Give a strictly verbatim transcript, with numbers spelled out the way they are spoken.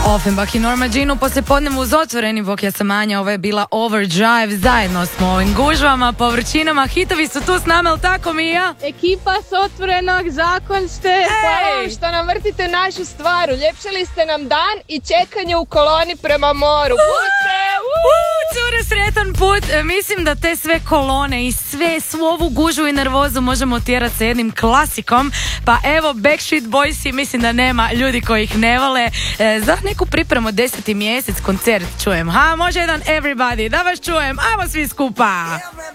Offenbach i Norma Jean u poslijepodnevu uz otvoreni bok. Ja sam Anja, ovo je bila Overdrive. Zajedno smo ovim gužvama, po vrućinama. Hitovi su tu s nama, jel tako Mija? Ekipa s otvorenog, zakon ste. Hvala vam što nam vrtite našu stvar. Uljepšali ste nam dan i čekanje u koloni prema moru. Puse! Uh, cure, sretan put. E, mislim da te sve kolone i sve, svu ovu gužu i nervozu možemo tjerati sa jednim klasikom. Pa evo, Backstreet Boysi, mislim da nema ljudi koji ih ne vole. E, za neku pripremu deseti mjesec koncert čujem. Ha, može jedan Everybody, da vas čujem. Ajmo svi skupa.